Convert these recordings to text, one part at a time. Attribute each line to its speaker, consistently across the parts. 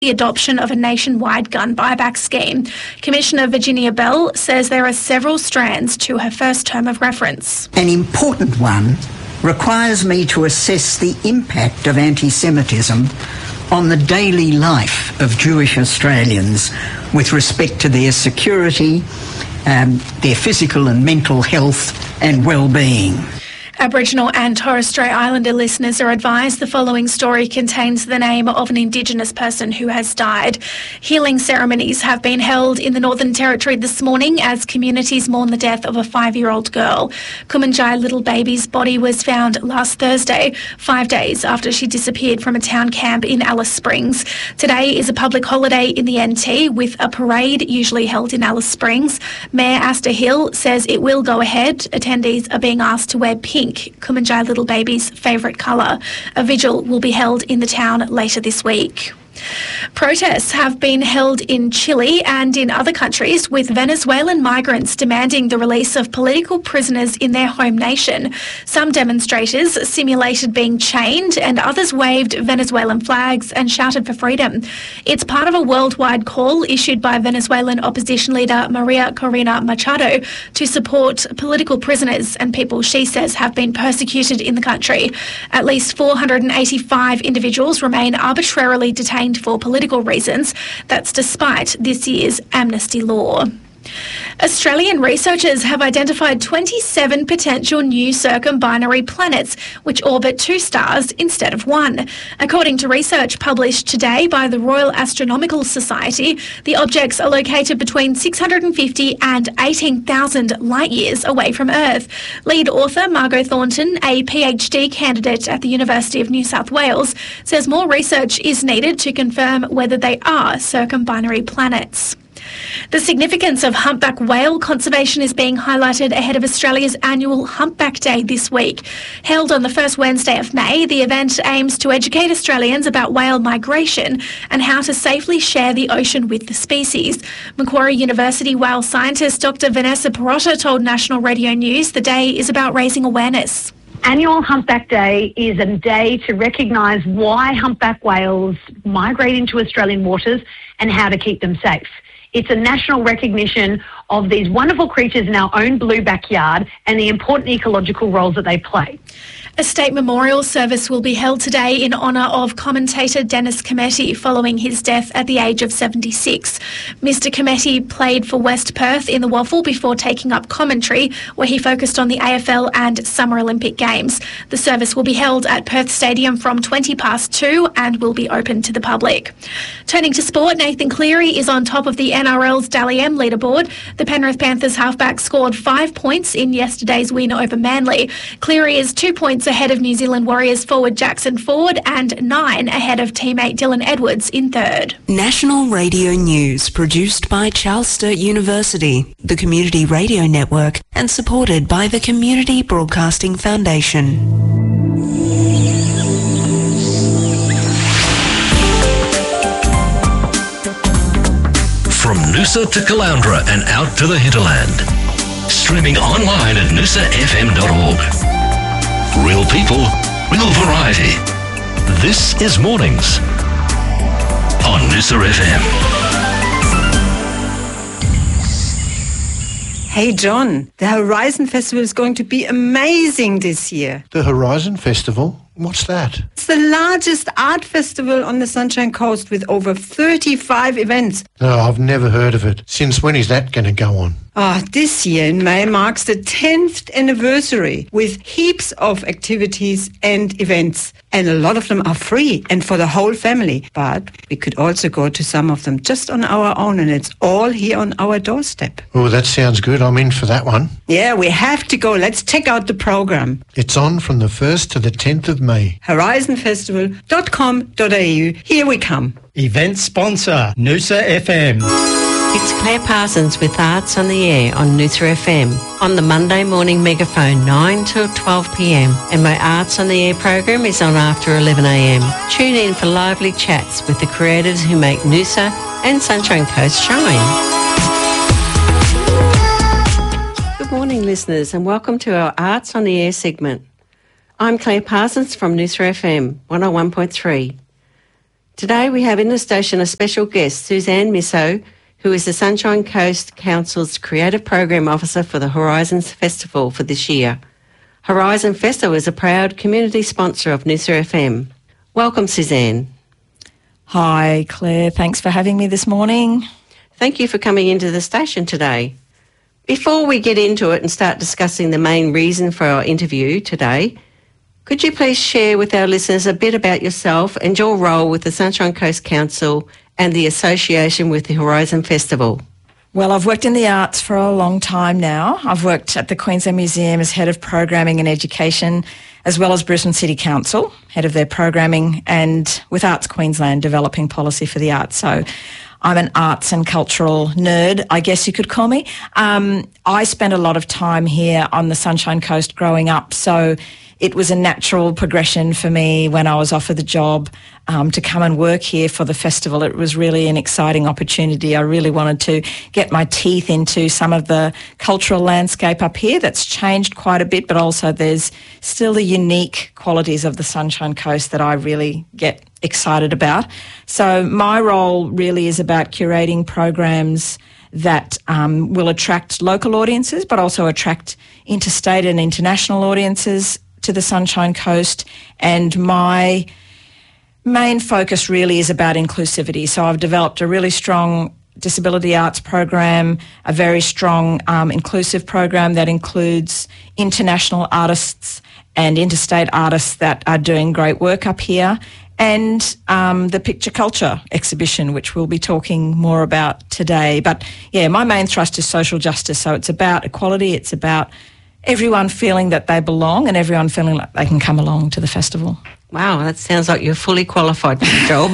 Speaker 1: the adoption of a nationwide gun buyback scheme. Commissioner Virginia Bell says there are several strands to her first term of reference.
Speaker 2: An important one requires me to assess the impact of anti-Semitism on the daily life of Jewish Australians with respect to their security, their physical and mental health and well-being.
Speaker 1: Aboriginal and Torres Strait Islander listeners are advised the following story contains the name of an Indigenous person who has died. Healing ceremonies have been held in the Northern Territory this morning as communities mourn the death of a 5-year-old girl. Kumanjai Little Baby's body was found last Thursday, 5 days after she disappeared from a town camp in Alice Springs. Today is a public holiday in the NT with a parade usually held in Alice Springs. Mayor Asta Hill says it will go ahead. Attendees are being asked to wear pink, Kumanjai Little Baby's favourite colour. A vigil will be held in the town later this week. Protests have been held in Chile and in other countries with Venezuelan migrants demanding the release of political prisoners in their home nation. Some demonstrators simulated being chained and others waved Venezuelan flags and shouted for freedom. It's part of a worldwide call issued by Venezuelan opposition leader Maria Corina Machado to support political prisoners and people she says have been persecuted in the country. At least 485 individuals remain arbitrarily detained for political reasons. That's despite this year's amnesty law. Australian researchers have identified 27 potential new circumbinary planets which orbit 2 stars instead of 1. According to research published today by the Royal Astronomical Society, the objects are located between 650 and 18,000 light years away from Earth. Lead author Margot Thornton, a PhD candidate at the University of New South Wales, says more research is needed to confirm whether they are circumbinary planets. The significance of humpback whale conservation is being highlighted ahead of Australia's annual Humpback Day this week. Held on the first Wednesday of May, the event aims to educate Australians about whale migration and how to safely share the ocean with the species. Macquarie University whale scientist Dr. Vanessa Perotta told National Radio News the day is about raising awareness.
Speaker 3: Annual Humpback Day is a day to recognise why humpback whales migrate into Australian waters and how to keep them safe. It's a national recognition of these wonderful creatures in our own blue backyard and the important ecological roles that they play.
Speaker 1: A state memorial service will be held today in honour of commentator Dennis Cometti following his death at the age of 76. Mr Cometti played for West Perth in the WAFL before taking up commentary, where he focused on the AFL and Summer Olympic Games. The service will be held at Perth Stadium from 2:20 and will be open to the public. Turning to sport, Nathan Cleary is on top of the NRL's Dally M leaderboard. The Penrith Panthers halfback scored 5 points in yesterday's win over Manly. Cleary is 2 points ahead of New Zealand Warriors forward Jackson Ford and 9 ahead of teammate Dylan Edwards in third.
Speaker 4: National Radio News produced by Charles Sturt University, the Community Radio Network, and supported by the Community Broadcasting Foundation.
Speaker 5: From Noosa to Caloundra and out to the hinterland. Streaming online at noosafm.org. Real people, real variety. This is Mornings on Noosa FM.
Speaker 6: Hey John, the Horizon Festival is going to be amazing this year.
Speaker 7: The Horizon Festival? What's that?
Speaker 6: It's the largest art festival on the Sunshine Coast with over 35 events.
Speaker 7: No, I've never heard of it. Since when is that going to go on?
Speaker 6: This year in May marks the 10th anniversary with heaps of activities and events. And a lot of them are free and for the whole family. But we could also go to some of them just on our own, and it's all here on our doorstep.
Speaker 7: Oh, that sounds good. I'm in for that one.
Speaker 6: Yeah, we have to go. Let's check out the program.
Speaker 7: It's on from the 1st to the 10th of May.
Speaker 6: horizonfestival.com.au. Here we come.
Speaker 8: Event sponsor, Noosa FM.
Speaker 9: It's Claire Parsons with Arts on the Air on Noosa FM on the Monday morning megaphone 9 till 12 p.m. and my Arts on the Air program is on after 11 a.m. Tune in for lively chats with the creatives who make Noosa and Sunshine Coast shine. Good morning listeners and welcome to our Arts on the Air segment. I'm Claire Parsons from Noosa FM 101.3. Today we have in the station a special guest, Suzanne Misso, who is the Sunshine Coast Council's Creative Program Officer for the Horizons Festival for this year. Horizon Festival is a proud community sponsor of Noosa FM. Welcome, Suzanne.
Speaker 10: Hi, Claire. Thanks for having me this morning.
Speaker 9: Thank you for coming into the station today. Before we get into it and start discussing the main reason for our interview today, could you please share with our listeners a bit about yourself and your role with the Sunshine Coast Council and the association with the Horizon Festival?
Speaker 10: Well, I've worked in the arts for a long time now. I've worked at the Queensland Museum as Head of Programming and Education, as well as Brisbane City Council, Head of their Programming, and with Arts Queensland, developing policy for the arts. So I'm an arts and cultural nerd, I guess you could call me. I spent a lot of time here on the Sunshine Coast growing up, so it was a natural progression for me when I was offered the job to come and work here for the festival. It was really an exciting opportunity. I really wanted to get my teeth into some of the cultural landscape up here that's changed quite a bit, but also there's still the unique qualities of the Sunshine Coast that I really get excited about. So my role really is about curating programs that will attract local audiences, but also attract interstate and international audiences to the Sunshine Coast. And my main focus really is about inclusivity. So I've developed a really strong disability arts program, a very strong inclusive program that includes international artists and interstate artists that are doing great work up here, and the Picture Culture exhibition, which we'll be talking more about today. But yeah, my main thrust is social justice. So it's about equality, it's about everyone feeling that they belong and everyone feeling like they can come along to the festival.
Speaker 9: Wow, that sounds like you're fully qualified for the job.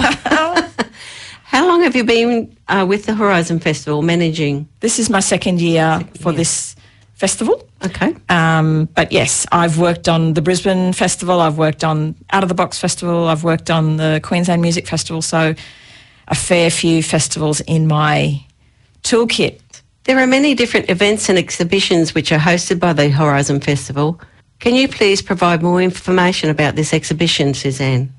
Speaker 9: How long have you been with the Horizon Festival managing?
Speaker 10: This is my second year for this festival.
Speaker 9: Okay.
Speaker 10: But yes, I've worked on the Brisbane Festival, I've worked on Out of the Box Festival, I've worked on the Queensland Music Festival, so a fair few festivals in my toolkit.
Speaker 9: There are many different events and exhibitions which are hosted by the Horizon Festival. Can you please provide more information about this exhibition, Suzanne?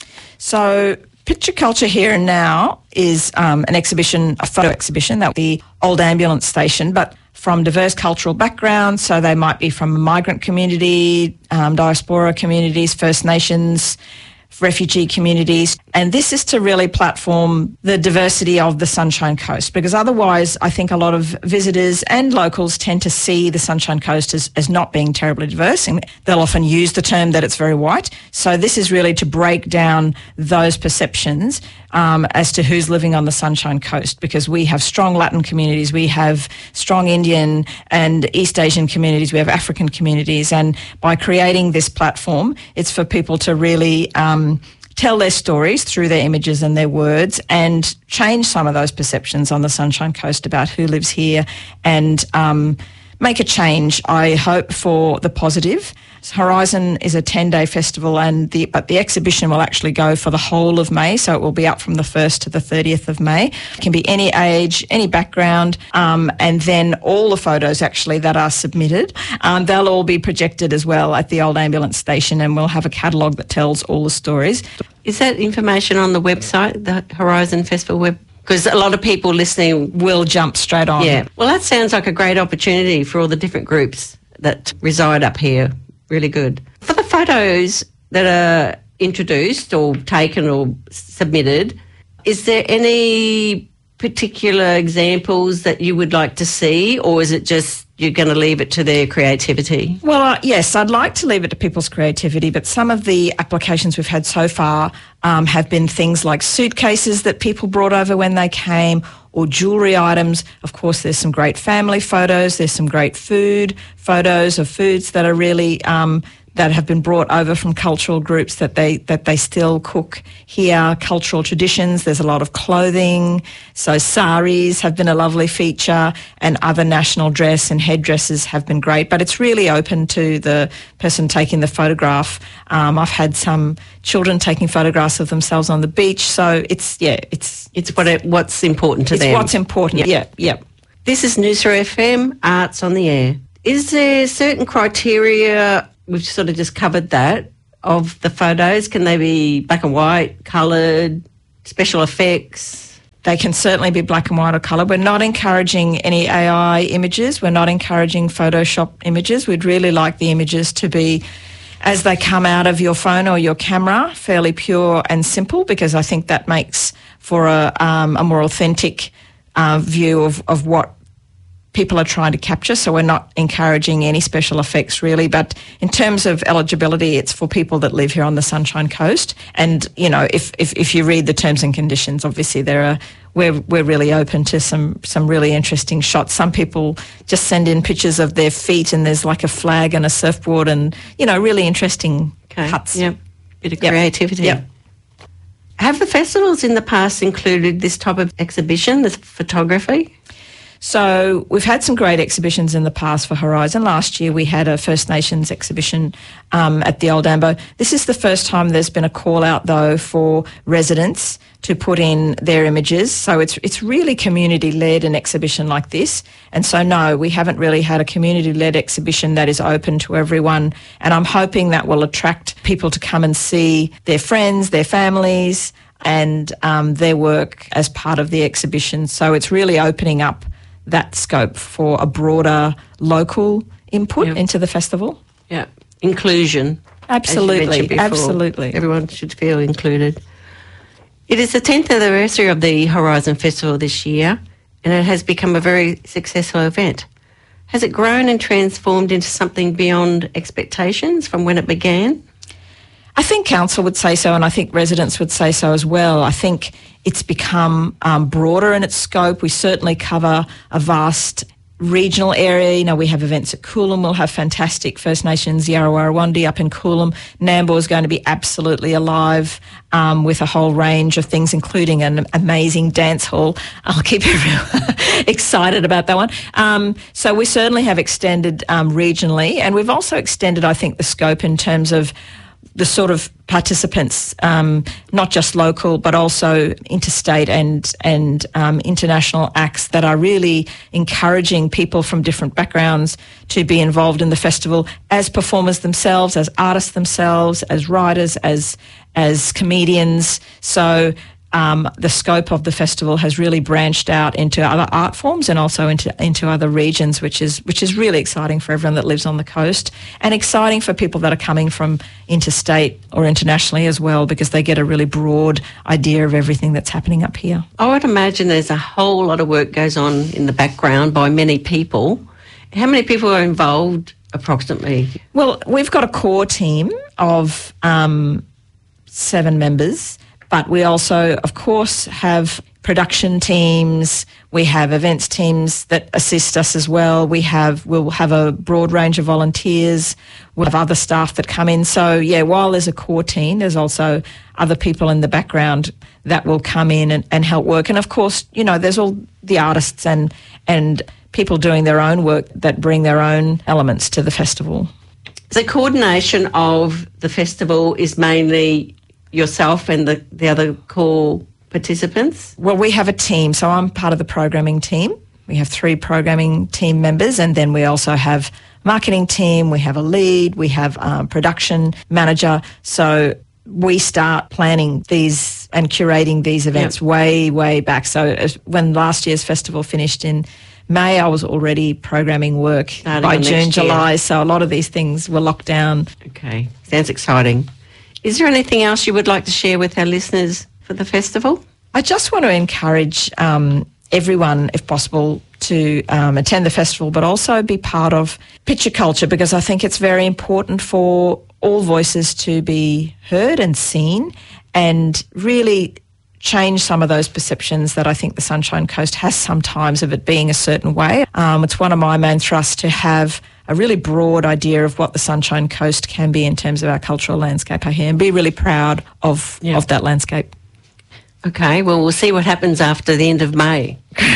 Speaker 10: So Picture Culture Here and Now is an exhibition, a photo exhibition, that the old ambulance station, but from diverse cultural backgrounds. So they might be from a migrant community, diaspora communities, First Nations, refugee communities. And this is to really platform the diversity of the Sunshine Coast, because otherwise I think a lot of visitors and locals tend to see the Sunshine Coast as not being terribly diverse, and they'll often use the term that it's very white. So this is really to break down those perceptions as to who's living on the Sunshine Coast, because we have strong Latin communities, we have strong Indian and East Asian communities, we have African communities, and by creating this platform, it's for people to really tell their stories through their images and their words and change some of those perceptions on the Sunshine Coast about who lives here, and make a change, I hope, for the positive. Horizon is a 10-day festival, but the exhibition will actually go for the whole of May, so it will be up from the 1st to the 30th of May. It can be any age, any background, and then all the photos actually that are submitted, they'll all be projected as well at the old ambulance station, and we'll have a catalogue that tells all the stories.
Speaker 9: Is that information on the website, the Horizon Festival web? Because a lot of people listening
Speaker 10: will jump straight on.
Speaker 9: Yeah. Well, that sounds like a great opportunity for all the different groups that reside up here. Really good. For the photos that are introduced or taken or submitted, is there any particular examples that you would like to see, or is it just you're going to leave it to their creativity?
Speaker 10: Well, yes, I'd like to leave it to people's creativity, but some of the applications we've had so far have been things like suitcases that people brought over when they came, or jewellery items. Of course, there's some great family photos, there's some great food photos of foods that are really that have been brought over from cultural groups that they still cook here, cultural traditions. There's a lot of clothing. So saris have been a lovely feature, and other national dress and headdresses have been great. But it's really open to the person taking the photograph. I've had some children taking photographs of themselves on the beach. So it's
Speaker 9: what's important to them.
Speaker 10: It's what's important. Yeah.
Speaker 9: This is Noosa FM, Arts on the Air. Is there certain criteria? We've sort of just covered that, of the photos. Can they be black and white, coloured, special effects?
Speaker 10: They can certainly be black and white or colour. We're not encouraging any AI images. We're not encouraging Photoshop images. We'd really like the images to be, as they come out of your phone or your camera, fairly pure and simple, because I think that makes for a more authentic view of what people are trying to capture. So we're not encouraging any special effects really, but in terms of eligibility, it's for people that live here on the Sunshine Coast. And you know, if you read the terms and conditions, obviously we're really open to some really interesting shots. Some people just send in pictures of their feet, and there's like a flag and a surfboard, and you know, really interesting cuts.
Speaker 9: Yep, bit of creativity.
Speaker 10: Yep.
Speaker 9: Have the festivals in the past included this type of exhibition, this photography?
Speaker 10: So we've had some great exhibitions in the past for Horizon. Last year we had a First Nations exhibition at the Old Ambo. This is the first time there's been a call out though for residents to put in their images. So it's really community-led, an exhibition like this. And so no, we haven't really had a community-led exhibition that is open to everyone. And I'm hoping that will attract people to come and see their friends, their families, and their work as part of the exhibition. So it's really opening up that scope for a broader local input into the festival.
Speaker 9: Yeah, inclusion.
Speaker 10: Absolutely, absolutely.
Speaker 9: Everyone should feel included. It is the 10th anniversary of the Horizon Festival this year, and it has become a very successful event. Has it grown and transformed into something beyond expectations from when it began?
Speaker 10: I think council would say so, and I think residents would say so as well. I think it's become broader in its scope. We certainly cover a vast regional area. You know, we have events at Coolum. We'll have fantastic First Nations Yarrawarrawandi up in Coolum. Nambour is going to be absolutely alive with a whole range of things, including an amazing dance hall. I'll keep everyone excited about that one. So we certainly have extended regionally, and we've also extended, I think, the scope in terms of the sort of participants, not just local, but also interstate and international acts that are really encouraging people from different backgrounds to be involved in the festival as performers themselves, as artists themselves, as writers, as comedians. So the scope of the festival has really branched out into other art forms and also into other regions, which is really exciting for everyone that lives on the coast, and exciting for people that are coming from interstate or internationally as well, because they get a really broad idea of everything that's happening up here.
Speaker 9: I would imagine there's a whole lot of work goes on in the background by many people. How many people are involved approximately?
Speaker 10: Well, we've got a core team of 7 members. But we also, of course, have production teams. We have events teams that assist us as well. We'll have a broad range of volunteers. We'll have other staff that come in. So, yeah, while there's a core team, there's also other people in the background that will come in and help work. And, of course, you know, there's all the artists and people doing their own work that bring their own elements to the festival.
Speaker 9: The coordination of the festival is mainly yourself and the other core participants?
Speaker 10: Well, we have a team, so I'm part of the programming team. We have 3 programming team members, and then we also have marketing team, we have a lead, we have production manager. So we start planning these and curating these events way back. So when last year's festival finished in May, I was already programming work by June, July. So a lot of these things were locked down.
Speaker 9: Okay, sounds exciting. Is there anything else you would like to share with our listeners for the festival?
Speaker 10: I just want to encourage everyone, if possible, to attend the festival, but also be part of picture culture, because I think it's very important for all voices to be heard and seen, and really change some of those perceptions that I think the Sunshine Coast has sometimes of it being a certain way. It's one of my main thrusts to have a really broad idea of what the Sunshine Coast can be in terms of our cultural landscape here, and be really proud of that landscape.
Speaker 9: Okay, well, we'll see what happens after the end of May.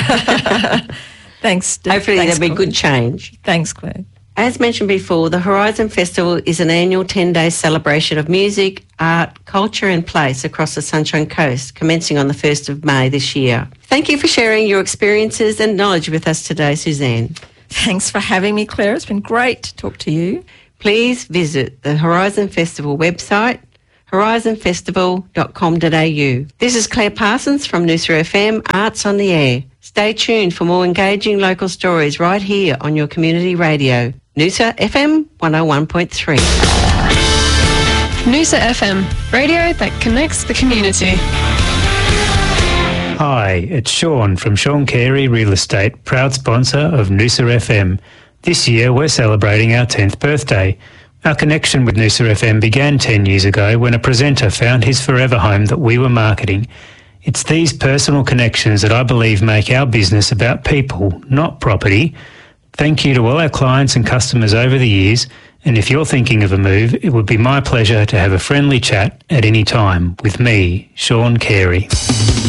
Speaker 10: Thanks.
Speaker 9: Hopefully there'll be good change.
Speaker 10: Thanks, Claire.
Speaker 9: As mentioned before, the Horizon Festival is an annual 10-day celebration of music, art, culture and place across the Sunshine Coast, commencing on the 1st of May this year. Thank you for sharing your experiences and knowledge with us today, Suzanne.
Speaker 10: Thanks for having me, Claire. It's been great to talk to you.
Speaker 9: Please visit the Horizon Festival website horizonfestival.com.au. This is Claire Parsons from Noosa FM, Arts on the Air. Stay tuned for more engaging local stories right here on your community radio. Noosa FM 101.3.
Speaker 11: Noosa FM, radio that connects the community.
Speaker 12: Hi, it's Sean from Sean Carey Real Estate, proud sponsor of Noosa FM. This year we're celebrating our 10th birthday. Our connection with Noosa FM began 10 years ago when a presenter found his forever home that we were marketing. It's these personal connections that I believe make our business about people, not property. Thank you to all our clients and customers over the years, and if you're thinking of a move, it would be my pleasure to have a friendly chat at any time with me, Sean Carey.